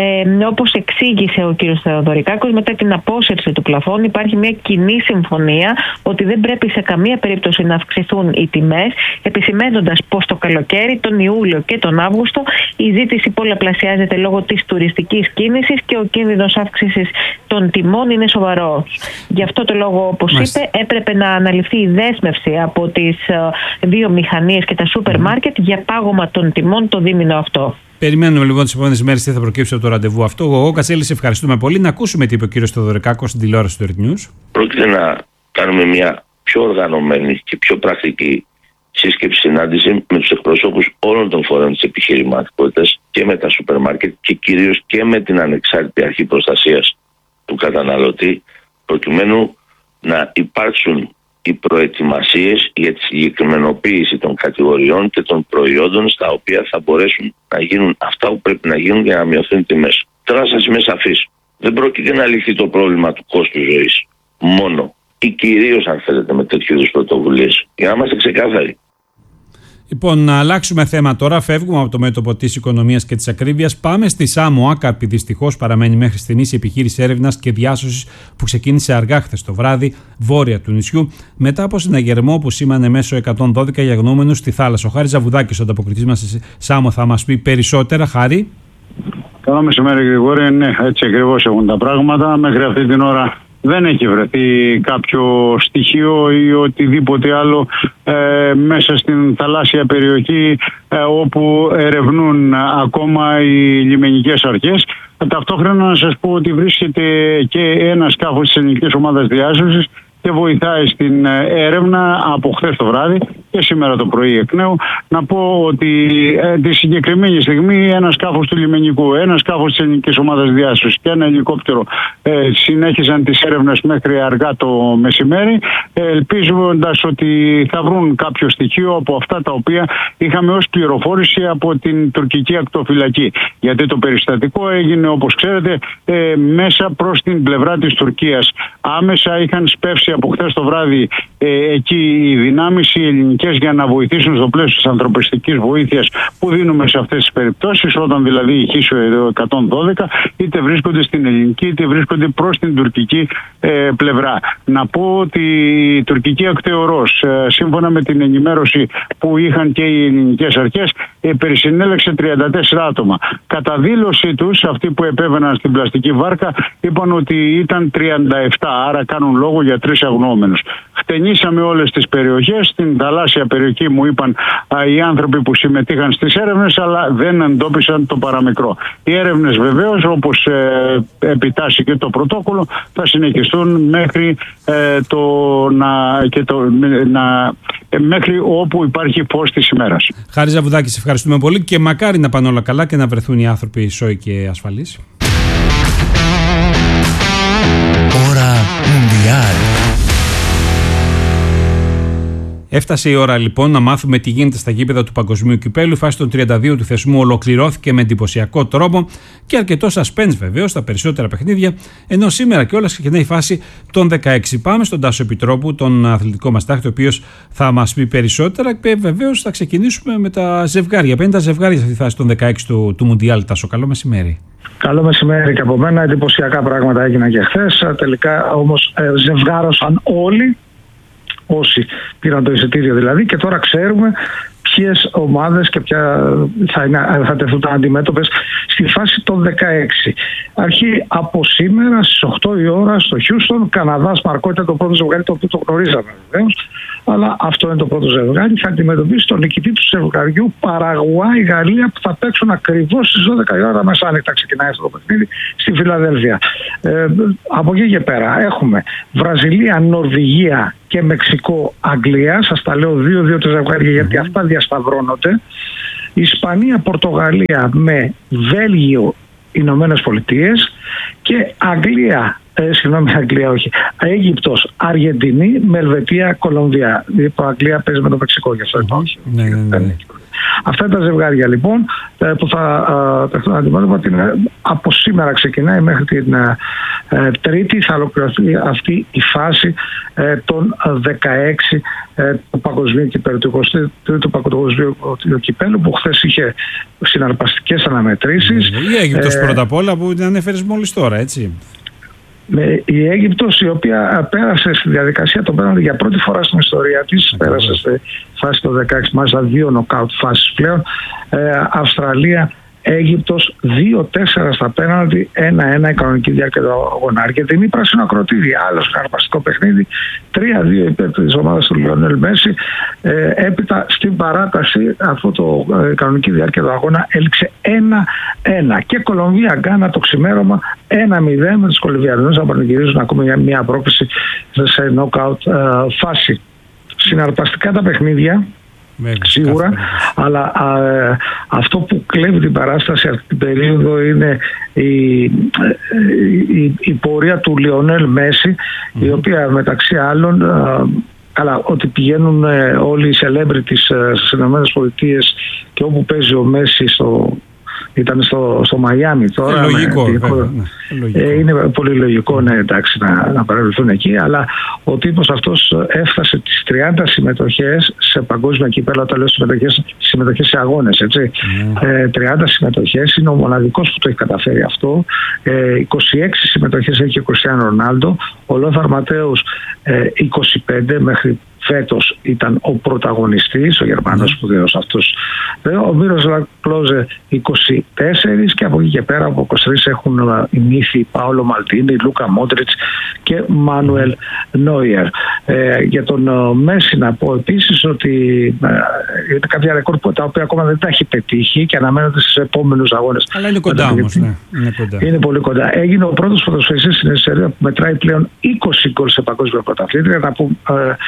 Όπως εξήγησε ο κ. Θεοδωρικάκος, μετά την απόσυρση του πλαφών υπάρχει μια κοινή συμφωνία ότι δεν πρέπει σε καμία περίπτωση να αυξηθούν οι τιμές, επισημαίνοντας πως το καλοκαίρι, τον Ιούλιο και τον Αύγουστο η ζήτηση πολλαπλασιάζεται λόγω της τουριστικής κίνησης και ο κίνδυνος αύξησης των τιμών είναι σοβαρός. Γι' αυτό το λόγο, όπως είπε, έπρεπε να αναλυφθεί η δέσμευση από τις βιομηχανίες και τα σούπερ μάρκετ για πάγωμα των τιμών το δίμηνο αυτό. Περιμένουμε λοιπόν τις επόμενες μέρες τι θα προκύψει από το ραντεβού αυτό. Εγώ, Κατσέλη, σε ευχαριστούμε πολύ. Να ακούσουμε τι είπε ο κύριος Θεοδωρικάκος στην τηλεόραση του Earth News. Πρόκειται να κάνουμε μια πιο οργανωμένη και πιο πρακτική σύσκεψη συνάντηση με τους εκπροσώπους όλων των φορέων της επιχειρηματικότητας και με τα σούπερ μάρκετ και κυρίως και με την Ανεξάρτητη Αρχή Προστασίας του Καταναλωτή, προκειμένου να υπάρξουν οι προετοιμασίες για τη συγκεκριμενοποίηση των κατηγοριών και των προϊόντων στα οποία θα μπορέσουν να γίνουν αυτά που πρέπει να γίνουν για να μειωθούν οι τιμές. Τώρα σας είμαι σαφής. Δεν πρόκειται να λυθεί το πρόβλημα του κόστου ζωής μόνο ή κυρίως, αν θέλετε, με τέτοιου είδους πρωτοβουλίες. Για να είμαστε ξεκάθαροι. Λοιπόν, να αλλάξουμε θέμα τώρα. Φεύγουμε από το μέτωπο της οικονομίας και της ακρίβειας. Πάμε στη Σάμο. Άκαρπη δυστυχώς παραμένει μέχρι στιγμής η επιχείρηση έρευνας και διάσωσης που ξεκίνησε αργά χθες το βράδυ, βόρεια του νησιού, μετά από συναγερμό που σήμανε μέσω 112 για αγνοούμενους στη θάλασσα. Ο Χάρης Ζαβουδάκης, ο ανταποκριτής μας στη Σάμο, θα μας πει περισσότερα. Χάρη. Καλό μεσημέρι, Γρηγόρη. Ναι, έτσι ακριβώς έχουν τα πράγματα. Μέχρι αυτή την ώρα δεν έχει βρεθεί κάποιο στοιχείο ή οτιδήποτε άλλο μέσα στην θαλάσσια περιοχή όπου ερευνούν ακόμα οι λιμενικές αρχές. Ταυτόχρονα να σας πω ότι βρίσκεται και ένα σκάφος της ελληνικής ομάδας διάσωσης και βοηθάει στην έρευνα από χθες το βράδυ και σήμερα το πρωί εκ νέου. Να πω ότι τη συγκεκριμένη στιγμή ένα σκάφος του λιμενικού, ένα σκάφος της ελληνικής ομάδας διάσωσης και ένα ελικόπτερο συνέχισαν τις έρευνες μέχρι αργά το μεσημέρι, ελπίζοντας ότι θα βρουν κάποιο στοιχείο από αυτά τα οποία είχαμε ως πληροφόρηση από την τουρκική ακτοφυλακή. Γιατί το περιστατικό έγινε, όπως ξέρετε, μέσα προς την πλευρά της Τουρκίας. Άμεσα είχαν σπεύσει από χθες το βράδυ εκεί οι δυνάμεις οι ελληνικές για να βοηθήσουν στο πλαίσιο της ανθρωπιστικής βοήθειας που δίνουμε σε αυτές τις περιπτώσεις, όταν δηλαδή ηχήσει ο 112, είτε βρίσκονται στην ελληνική είτε βρίσκονται προς την τουρκική πλευρά. Να πω ότι η τουρκική ακτεωρός, σύμφωνα με την ενημέρωση που είχαν και οι ελληνικές αρχές, περισυνέλεξε 34 άτομα. Κατά δήλωσή τους, αυτοί που επέβαιναν στην πλαστική βάρκα είπαν ότι ήταν 37, άρα κάνουν λόγο για 3 αγνοούμενους. Χτενίσαμε όλες τις περιοχές. Στην θαλάσσια περιοχή μου είπαν οι άνθρωποι που συμμετείχαν στις έρευνες, αλλά δεν εντόπισαν το παραμικρό. Οι έρευνες βεβαίως, όπως επιτάσσει και το πρωτόκολλο, θα συνεχιστούν μέχρι, μέχρι όπου υπάρχει φως της ημέρας. Χάρη Ζαβουδάκη, σε ευχαριστούμε πολύ και μακάρι να πάνε όλα καλά και να βρεθούν οι άνθρωποι σώοι και ασφαλείς. Ώρα Μουντιάλ. Έφτασε η ώρα λοιπόν να μάθουμε τι γίνεται στα γήπεδα του Παγκοσμίου Κυπέλλου. Η φάση των 32 του θεσμού ολοκληρώθηκε με εντυπωσιακό τρόπο και αρκετό suspense βεβαίως στα περισσότερα παιχνίδια. Ενώ σήμερα κιόλας ξεκινάει η φάση των 16. Πάμε στον Τάσο Επιτρόπου, τον αθλητικό μας τάχτη, ο οποίος θα μας πει περισσότερα. Και βεβαίως θα ξεκινήσουμε με τα ζευγάρια. 50 ζευγάρια σε αυτή τη φάση των 16 του Μουντιάλ. Τάσο, καλό μεσημέρι. Καλό μεσημέρι και από μένα. Εντυπωσιακά πράγματα έγιναν και χθες. Τελικά όμως ζευγάρωσαν όλοι. Όσοι πήραν το εισιτήριο δηλαδή, και τώρα ξέρουμε ποιες ομάδες και ποια θα τεθούν τα αντιμέτωπες στη φάση των 16. Αρχή από σήμερα στις 8 η ώρα στο Χιούστον, Καναδάς Μαρκό, το πρώτο ζευγάρι το οποίο το γνωρίζαμε βεβαίως, αλλά αυτό είναι το πρώτο ζευγάρι. Θα αντιμετωπίσει τον νικητή του ζευγαριού Παραγουάη-Γαλλία που θα παίξουν ακριβώς στις 12 η ώρα μεσάνυχτα. Ξεκινάει αυτό το παιχνίδι στη Φιλαδέλφια. Από εκεί και πέρα έχουμε Βραζιλία, Νορβηγία και Μεξικό-Αγγλία. Σας τα λέω 2-2 τα ζευγάρια γιατί αυτά διασταυρώνονται. Ισπανία, Πορτογαλία με Βέλγιο, Ηνωμένες Πολιτείες και Αγγλία, Αίγυπτος, Αργεντινή, με Ελβετία, Κολομβία. Η Αγγλία παίζει με το Μεξικό, γι' αυτό όχι. Αυτά είναι τα ζευγάρια λοιπόν που θα τεχθούν αντιμέτωπα. Από σήμερα ξεκινάει μέχρι την Τρίτη θα ολοκληρωθεί αυτή η φάση των 16 του Παγκοσμίου Κυπέλλου, του 23ου Παγκοσμίου Κυπέλλου, που χθες είχε συναρπαστικές αναμετρήσεις. Η Αίγυπτος πρώτα απ' όλα που την ανέφερες μόλις τώρα, έτσι. Η Αίγυπτος, η οποία πέρασε στη διαδικασία των πέναλτι για πρώτη φορά στην ιστορία της, πέρασε στη φάση των 16, μάλιστα 2 νοκάουτ φάσεις πλέον. Αυστραλία, Αίγυπτος 2-4 στα πέναλτι, 1-1 η κανονική διάρκεια του αγώνα. Αργεντινή πράσινο ακροτήρι, άλλο συναρπαστικό παιχνίδι, 3-2 υπέρ της ομάδας του Λιονέλ Μέση. Έπειτα στην παράταση, αυτό το κανονική διάρκεια του αγώνα έληξε 1-1. Και Κολομβία Γκάνα το ξημέρωμα 1-0 με τους Κολομβιανούς να πανηγυρίζουν ακόμη μια πρόκληση σε νοκάουτ φάση. Συναρπαστικά τα παιχνίδια. Σίγουρα, αλλά αυτό που κλέβει την παράσταση αυτή την περίοδο είναι η πορεία του Λιονέλ Μέση, η οποία μεταξύ άλλων, ότι πηγαίνουν όλοι οι celebrities στις ΗΠΑ και όπου παίζει ο Μέση ήταν στο Μαϊάμι τώρα. Λογικό, είναι πολύ λογικό, ναι, εντάξει, να παρευρεθούν εκεί, αλλά ο τύπος αυτός έφτασε τις 30 συμμετοχές σε παγκόσμια κύπελλα, όταν λέω συμμετοχές σε αγώνες, έτσι. 30 συμμετοχές, είναι ο μοναδικός που το έχει καταφέρει αυτό. 26 συμμετοχές έχει ο Κριστιάνο Ρονάλντο, ο Λόθαρ Ματέους 25 μέχρι φέτος ήταν ο πρωταγωνιστής, ο Γερμανός σπουδαίος αυτός. Ο Μύροσλαβ Κλόζε 24 και από εκεί και πέρα από 23 έχουν οι μύθοι Πάολο Μαλτίνι, Λούκα Μόντριτς και Μάνουελ Νόιερ. Για τον Μέση να πω επίσης ότι είναι κάποια ρεκόρ τα οποία ακόμα δεν τα έχει πετύχει και αναμένονται στους επόμενους αγώνες. Αλλά είναι κοντά όμως, ναι. Είναι πολύ κοντά. Έγινε ο πρώτος ποδοσφαιριστής στην ιστορία που μετράει πλέον 20 γκολ σε παγκόσμια πρωταθλήτρια. Να πω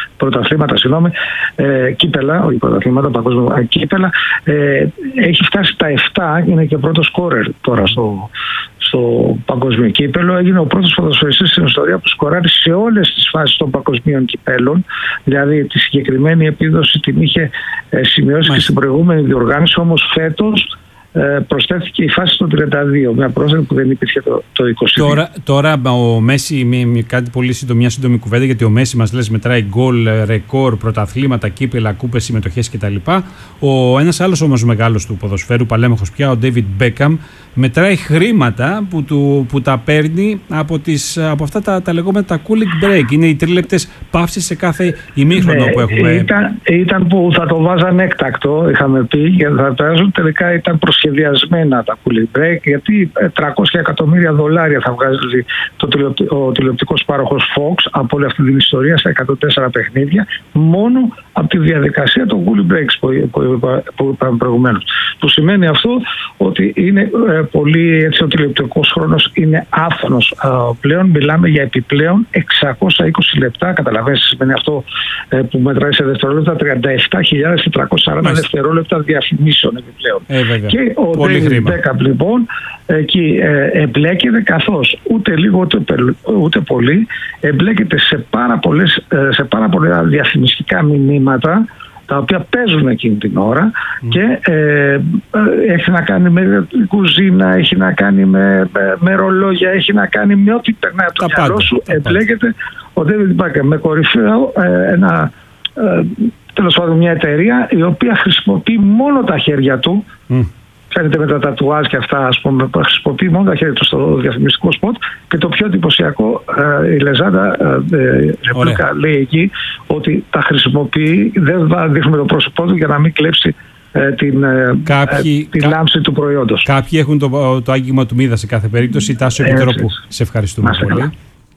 κύπελα, όχι πρωταθλήματα, παγκόσμια κύπελα. Έχει φτάσει τα 7, είναι και πρώτο σκόρερ τώρα στο παγκόσμιο κύπελο. Έγινε ο πρώτος ποδοσφαιριστής στην ιστορία που σκοράρει σε όλες τις φάσεις των παγκοσμίων κυπέλων. Δηλαδή τη συγκεκριμένη επίδοση την είχε σημειώσει και στην προηγούμενη διοργάνωση, όμως φέτος προσθέθηκε η φάση των 32, μια πρόσθεση που δεν υπήρχε το 22. Τώρα ο Μέση, μια σύντομη κουβέντα, γιατί ο Μέση μας λες μετράει γκολ, ρεκόρ, πρωταθλήματα, κύπελα, κούπες, συμμετοχές κτλ. Ένας άλλος όμως μεγάλος του ποδοσφαίρου, παλέμαχος πια, ο Ντέιβιντ Μπέκαμ, μετράει χρήματα που τα παίρνει από αυτά τα λεγόμενα τα cooling break. Είναι οι τρίλεπτες παύσεις σε κάθε ημίχρονο που έχουμε. Ήταν που θα το βάζαν έκτακτο, είχαμε πει, και θα περάσουν. Τελικά ήταν προσχεδιασμένα τα cooling break, γιατί 300 εκατομμύρια δολάρια θα βγάζει ο τηλεοπτικός πάροχος Fox από όλη αυτή την ιστορία στα 104 παιχνίδια, μόνο από τη διαδικασία των cooling breaks που είπαμε προηγουμένως. Που σημαίνει αυτό ότι είναι πολύ, έτσι, ο τηλεοπτικός χρόνος είναι άφθονος πλέον. Μιλάμε για επιπλέον 620 λεπτά. Καταλαβαίνεις, σημαίνει αυτό που μετράει σε δευτερόλεπτα 37.440 δευτερόλεπτα διαφημίσεων επιπλέον. Και ο David Beckham λοιπόν εκεί εμπλέκεται, καθώς ούτε λίγο ούτε πολύ εμπλέκεται σε πάρα πολλά διαφημιστικά μηνύματα τα οποία παίζουν εκείνη την ώρα και έχει να κάνει με κουζίνα, έχει να κάνει με ρολόγια, έχει να κάνει με ό,τι περνάει από το μυαλό σου. Εμπλέκεται ο David Beckham με κορυφαίο τέλος πάντων μια εταιρεία η οποία χρησιμοποιεί μόνο τα χέρια του. φαίνεται με τα τατουάζ και αυτά, ας πούμε, χρησιμοποιεί μόνο τα χέρια του στο διαφημιστικό σποτ. Και το πιο εντυπωσιακό, η Λεζάντα Ρεπλούκα λέει εκεί ότι τα χρησιμοποιεί, δεν δείχνουμε το πρόσωπό του για να μην κλέψει την λάμψη του προϊόντος. Κάποιοι έχουν το άγγιγμα του Μίδα σε κάθε περίπτωση. Τάσο Επιτρόπου, σε ευχαριστούμε πολύ.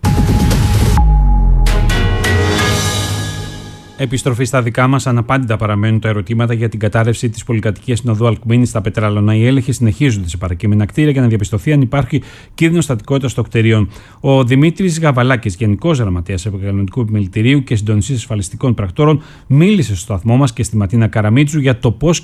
Επιστροφή στα δικά μας. Αναπάντητα παραμένουν τα ερωτήματα για την κατάρρευση της πολυκατοικίας στην οδό Αλκμήνης στα Πετράλωνα. Οι έλεγχοι συνεχίζονται σε παρακείμενα κτίρια για να διαπιστωθεί αν υπάρχει κίνδυνος στατικότητας των κτηρίων. Ο Δημήτρης Γαβαλάκης, Γενικός Γραμματέας Επαγγελματικού Επιμελητηρίου και συντονιστής ασφαλιστικών πρακτόρων, μίλησε στο σταθμό μας και στη Ματίνα Καραμίτσου για το πώς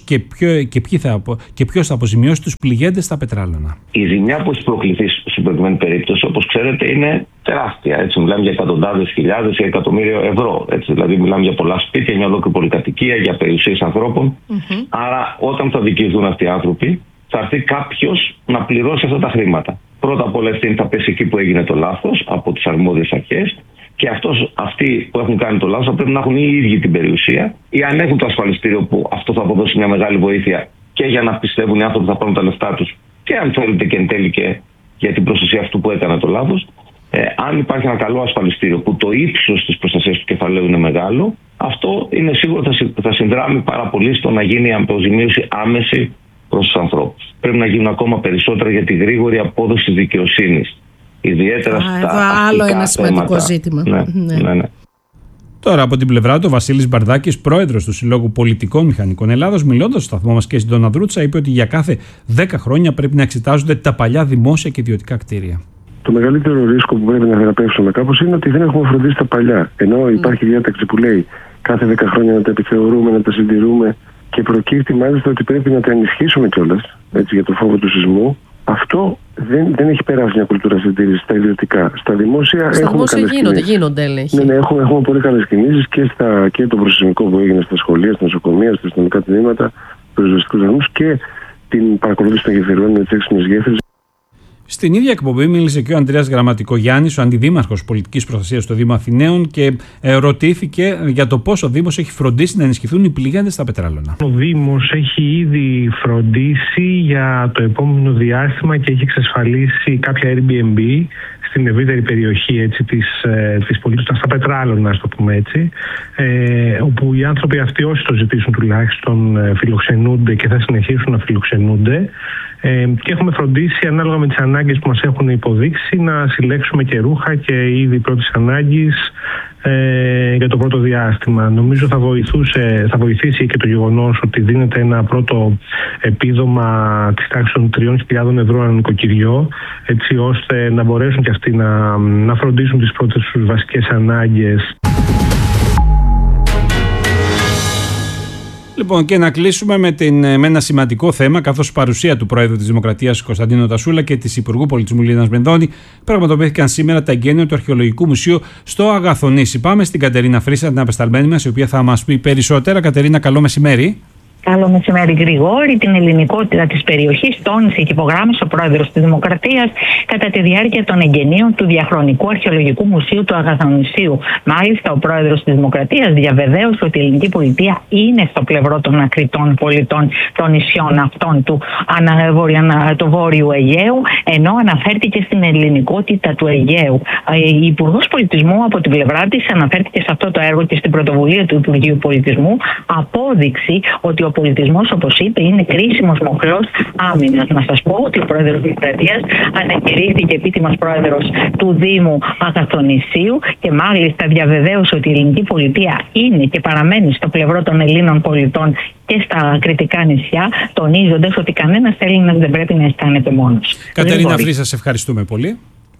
και ποιος θα αποζημιώσει τους πληγέντες στα Πετράλωνα. Η ζημιά που έχει προκληθεί στην προκειμένη περίπτωση, όπως ξέρετε, είναι τεράστια. Έτσι, μιλάμε για εκατοντάδες χιλιάδες ή εκατομμύριο ευρώ. Έτσι, δηλαδή, μιλάμε για πολλά σπίτια, μια ολόκληρη πολυκατοικία, για περιουσίες ανθρώπων. Άρα, όταν θα δικαιωθούν αυτοί οι άνθρωποι, θα έρθει κάποιος να πληρώσει αυτά τα χρήματα. Πρώτα απ' όλα, ευθύνη θα πέσει εκεί που έγινε το λάθος από τις αρμόδιες αρχές. Και αυτοί που έχουν κάνει το λάθος θα πρέπει να έχουν οι ίδιοι την περιουσία, ή αν έχουν το ασφαλιστήριο που αυτό θα αποδώσει μια μεγάλη βοήθεια και για να πιστεύουν οι άνθρωποι θα πάρουν τα λεφτά τους, και αν θέλετε και εν τέλει και για την προστασία αυτού που έκανε το λάθος. Αν υπάρχει ένα καλό ασφαλιστήριο που το ύψος της προστασίας του κεφαλαίου είναι μεγάλο, αυτό είναι σίγουρο θα συνδράμει πάρα πολύ στο να γίνει η αποζημίωση άμεση προς τους ανθρώπους. Πρέπει να γίνουν ακόμα περισσότερα για τη γρήγορη απόδοση της δικαιοσύνης. Ιδιαίτερα στα άλλο ένα σημαντικό ζήτημα. Ναι. Τώρα, από την πλευρά του, ο Βασίλης Μπαρδάκης, πρόεδρος του Συλλόγου Πολιτικών Μηχανικών Ελλάδος, μιλώντας στο σταθμό μας και στην Ντοναδρούτσα, είπε ότι για κάθε 10 χρόνια πρέπει να εξετάζονται τα παλιά δημόσια και ιδιωτικά κτίρια. Το μεγαλύτερο ρίσκο που πρέπει να θεραπεύσουμε κάπως είναι ότι δεν έχουμε φροντίσει τα παλιά. Ενώ υπάρχει διάταξη που λέει κάθε 10 χρόνια να τα επιθεωρούμε, να τα συντηρούμε, και προκύπτει μάλιστα ότι πρέπει να τα ενισχύσουμε κιόλας για το φόβο του σεισμού. Αυτό δεν έχει περάσει μια κουλτούρα συντήρησης στα ιδιωτικά. Στα δημόσια γίνονται έλεγχοι. Ναι, έχουμε πολύ καλές κινήσεις και το προσωπικό που έγινε στα σχολεία, στα νοσοκομεία, στα αστυνομικά τμήματα, στους πυροσβεστικούς δρόμους και την παρακολούθηση των γεφυρών με τις έξυπνες γέφυρες. Στην ίδια εκπομπή μίλησε και ο Ανδρέας Γραμματικογιάννης, ο αντιδήμαρχος πολιτικής προστασίας στο Δήμο Αθηναίων, και ρωτήθηκε για το πώς ο Δήμος έχει φροντίσει να ενισχυθούν οι πληγέντες στα Πετράλωνα. Ο Δήμος έχει ήδη φροντίσει για το επόμενο διάστημα και έχει εξασφαλίσει κάποια Airbnb στην ευρύτερη περιοχή της πολίτης, στα Πετράλωνα, ας το πούμε έτσι, όπου οι άνθρωποι αυτοί, όσοι το ζητήσουν τουλάχιστον, φιλοξενούνται και θα συνεχίσουν να φιλοξενούνται. Και έχουμε φροντίσει, ανάλογα με τις ανάγκες που μας έχουν υποδείξει, να συλλέξουμε και ρούχα και είδη πρώτης ανάγκης για το πρώτο διάστημα. Νομίζω θα βοηθήσει και το γεγονός ότι δίνεται ένα πρώτο επίδομα της τάξης των 3.000 ευρώ ανά νοικοκυριό, έτσι ώστε να μπορέσουν και αυτοί να φροντίσουν τις πρώτες τους βασικές ανάγκες. Λοιπόν, και να κλείσουμε με ένα σημαντικό θέμα, καθώς παρουσία του Πρόεδρου της Δημοκρατίας Κωνσταντίνου Τασούλα και της Υπουργού Πολιτισμού Λίνας Μενδώνη πραγματοποιήθηκαν σήμερα τα εγγένεια του Αρχαιολογικού Μουσείου στο Αγαθονήσι. Πάμε στην Κατερίνα Φρύσα, την απεσταλμένη μας, η οποία θα μας πει περισσότερα. Κατερίνα, καλό μεσημέρι. Καλό μεσημέρι, Γρηγόρη. Την ελληνικότητα της περιοχής τόνισε και υπογράμμισε ο Πρόεδρος της Δημοκρατίας κατά τη διάρκεια των εγγενείων του Διαχρονικού Αρχαιολογικού Μουσείου του Αγαθονησίου. Μάλιστα, ο Πρόεδρος της Δημοκρατίας διαβεβαίωσε ότι η ελληνική πολιτεία είναι στο πλευρό των ακριτών πολιτών των νησιών αυτών του Βόρειου Αιγαίου, ενώ αναφέρθηκε στην ελληνικότητα του Αιγαίου. Η Υπουργός Πολιτισμού, από την πλευρά της, αναφέρθηκε σε αυτό το έργο και στην πρωτοβουλία του Υπουργείου Πολιτισμού, απόδειξη ότι ο πολιτισμός, όπως είπε, είναι κρίσιμος μοχλός άμυνας. Να σας πω ότι ο Πρόεδρος της Δημοκρατίας ανακηρύχθηκε επίτιμος Πρόεδρος του Δήμου Αγαθονησίου και μάλιστα διαβεβαίωσε ότι η ελληνική πολιτεία είναι και παραμένει στο πλευρό των Ελλήνων πολιτών και στα κρητικά νησιά, τονίζοντας ότι κανένας Έλληνας δεν πρέπει να αισθάνεται μόνος. Κατερίνα Φρύσα, σε ευχαριστούμε πολύ.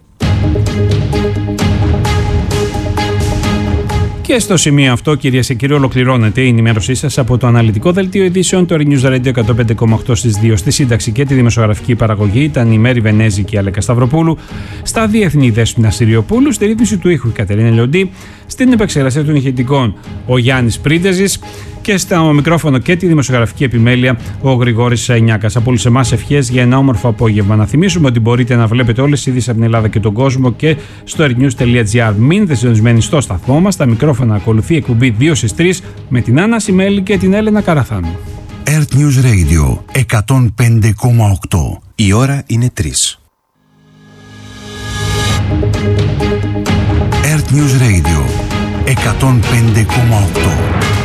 Και στο σημείο αυτό, κυρίες και κύριοι, ολοκληρώνεται η ενημέρωσή σας από το αναλυτικό δελτίο ειδήσεων του News Radio 105,8 στις 2. Στη σύνταξη και τη δημοσιογραφική παραγωγή ήταν η Μέρη Βενέζη και η Αλέκα Σταυροπούλου. Στα διεθνή Δέσποινα Συριοπούλου. Στη ρύθμιση του ήχου η Κατερίνα Λιοντή. Στην επεξεργασία των ηχητικών ο Γιάννης Πρίντεζης. Και στο μικρόφωνο και τη δημοσιογραφική επιμέλεια ο Γρηγόρης Νιάκας. Από όλους εμάς ευχές για ένα όμορφο απόγευμα. Να θυμίσουμε ότι μπορείτε να βλέπετε όλες τις ειδήσεις από την Ελλάδα και τον κόσμο και στο rnews.gr. Μείνετε συντονισμένοι στο σταθμό μας. Τα μικρόφωνα ακολουθεί εκπομπή 2 στις 3 με την Άννα Σιμέλη και την Έλενα Καραθάνου. Earth News Radio 105,8. Η ώρα είναι 3. Earth News Radio 105,8.